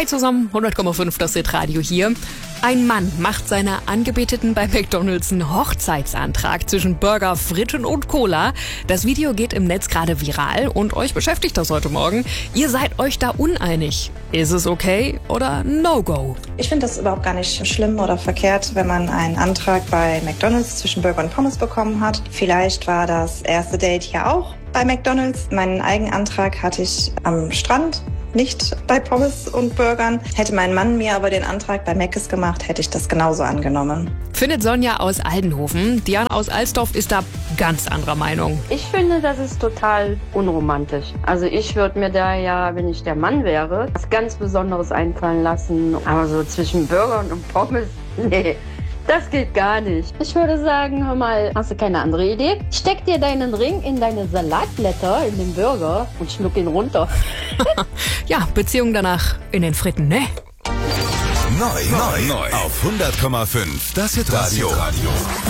zusammen, 100,5 das Hitradio hier. Ein Mann macht seiner Angebeteten bei McDonald's einen Hochzeitsantrag zwischen Burger, Fritten und Cola. Das Video geht im Netz gerade viral und euch beschäftigt das heute Morgen. Ihr seid euch da uneinig. Ist es okay oder No-Go? Ich finde das überhaupt gar nicht schlimm oder verkehrt, wenn man einen Antrag bei McDonald's zwischen Burger und Pommes bekommen hat. Vielleicht war das erste Date hier auch bei McDonald's. Meinen eigenen Antrag hatte ich am Strand, nicht bei Pommes und Burgern. Hätte mein Mann mir aber den Antrag bei Mc's gemacht, hätte ich das genauso angenommen. Findet Sonja aus Aldenhofen. Diana aus Alsdorf ist da ganz anderer Meinung. Ich finde, das ist total unromantisch. Also ich würde mir da ja, wenn ich der Mann wäre, was ganz Besonderes einfallen lassen. Aber so zwischen Burgern und Pommes, nee. Das geht gar nicht. Ich würde sagen, hör mal, hast du keine andere Idee? Steck dir deinen Ring in deine Salatblätter, in den Burger und schluck ihn runter. Ja, Beziehung danach in den Fritten, ne? Neu auf 100,5 das Hitradio.